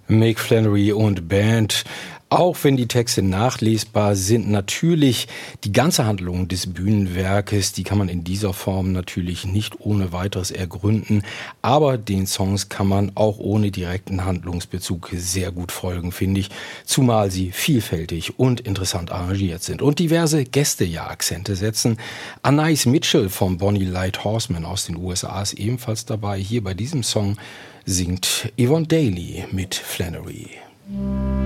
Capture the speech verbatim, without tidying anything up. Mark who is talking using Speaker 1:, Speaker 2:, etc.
Speaker 1: Mick Flannery und Band. Auch wenn die Texte nachlesbar sind, natürlich die ganze Handlung des Bühnenwerkes, die kann man in dieser Form natürlich nicht ohne weiteres ergründen. Aber den Songs kann man auch ohne direkten Handlungsbezug sehr gut folgen, finde ich. Zumal sie vielfältig und interessant arrangiert sind und diverse Gäste ja Akzente setzen. Anais Mitchell vom Bonnie Light Horseman aus den U S A ist ebenfalls dabei. Hier bei diesem Song singt Yvonne Dailey mit Flannery.